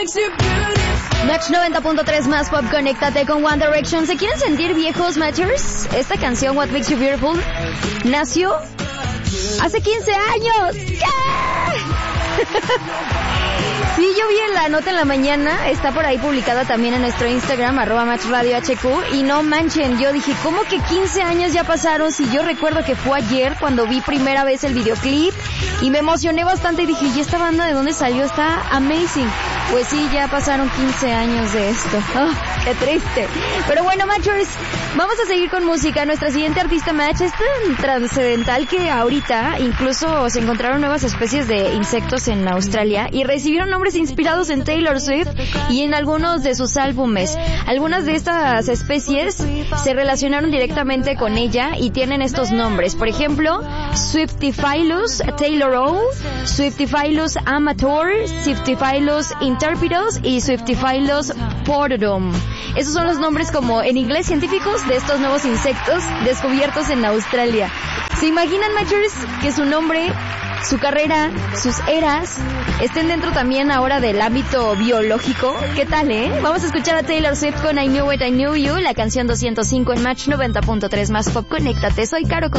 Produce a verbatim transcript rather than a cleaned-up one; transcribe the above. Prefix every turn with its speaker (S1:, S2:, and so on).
S1: Match noventa punto tres más pop, conéctate con One Direction. ¿Se quieren sentir viejos, Matchers? Esta canción, What Makes You Beautiful, nació hace quince años. ¡Yeah! Sí, yo vi en la nota en la mañana, está por ahí publicada también en nuestro Instagram, arroba Match Radio H Q, y no manchen, yo dije, ¿cómo que quince años ya pasaron? Si yo recuerdo que fue ayer cuando vi primera vez el videoclip, y me emocioné bastante y dije, ¿y esta banda de dónde salió? Está amazing. Pues sí, ya pasaron quince años de esto. Oh, qué triste. Pero bueno, Matchers, vamos a seguir con música. Nuestra siguiente artista, Match, es tan trascendental que ahorita incluso se encontraron nuevas especies de insectos en Australia y recibieron nombres inspirados en Taylor Swift y en algunos de sus álbumes. Algunas de estas especies se relacionaron directamente con ella y tienen estos nombres. Por ejemplo, Swiftophilus tayloroi, Swiftophilus amator, Swiftophilus interpidus y Swiftophilus portorum. Esos son los nombres como en inglés científicos de estos nuevos insectos descubiertos en Australia. ¿Se imaginan, Matchers, que su nombre, su carrera, sus eras estén dentro también ahora del ámbito biológico? ¿Qué tal, eh? Vamos a escuchar a Taylor Swift con I Knew It, I Knew You, la canción doscientos cinco en Match noventa punto tres más pop. Conéctate, soy Caro.